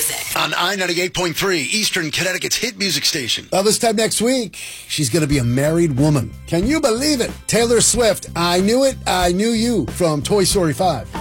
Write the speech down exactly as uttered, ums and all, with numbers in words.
music. On I ninety-eight point three, Eastern Connecticut's hit music station. Well, this time next week, she's going to be a married woman. Can you believe it? Taylor Swift, I Knew It, I Knew You from Toy Story five.